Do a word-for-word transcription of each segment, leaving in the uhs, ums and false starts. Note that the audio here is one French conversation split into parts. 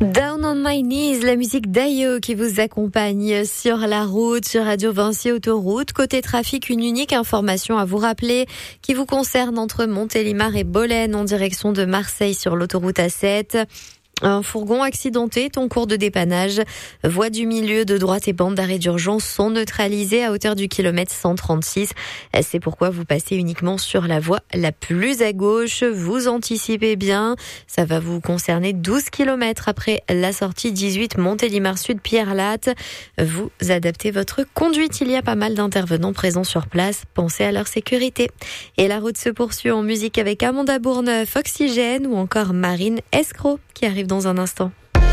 Down on my knees, la musique d'Ayo qui vous accompagne sur la route, sur Radio Vinci Autoroute. Côté trafic, une unique information à vous rappeler qui vous concerne entre Montélimar et Bolène en direction de Marseille sur l'autoroute A sept. Un fourgon accidenté est en cours de dépannage. Voies du milieu de droite et bande d'arrêt d'urgence sont neutralisées à hauteur du kilomètre cent trente-six. C'est pourquoi vous passez uniquement sur la voie la plus à gauche. Vous anticipez bien. Ça va vous concerner douze kilomètres après la sortie dix-huit Montélimar Sud Pierre Latte. Vous adaptez votre conduite. Il y a pas mal d'intervenants présents sur place. Pensez à leur sécurité. Et la route se poursuit en musique avec Amanda Bourneuf, Oxygène ou encore Marine Escroc qui arrive dans un instant.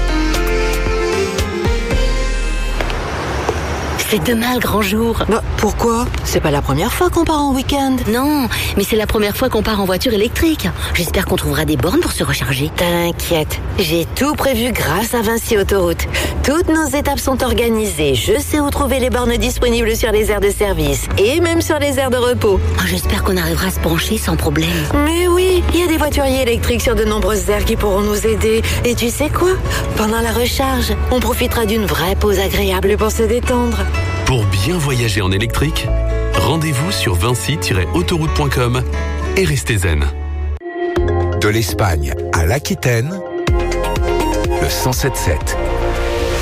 C'est demain le grand jour. Bah, pourquoi ? C'est pas la première fois qu'on part en week-end. Non, mais c'est la première fois qu'on part en voiture électrique. J'espère qu'on trouvera des bornes pour se recharger. T'inquiète, j'ai tout prévu grâce à Vinci Autoroute. Toutes nos étapes sont organisées. Je sais où trouver les bornes disponibles sur les aires de service et même sur les aires de repos. Oh, j'espère qu'on arrivera à se pencher sans problème. Mais oui, il y a des voituriers électriques sur de nombreuses aires qui pourront nous aider. Et tu sais quoi ? Pendant la recharge, on profitera d'une vraie pause agréable pour se détendre. Pour bien voyager en électrique, rendez-vous sur vinci tiret autoroute point com et restez zen. De l'Espagne à l'Aquitaine, le cent sept sept.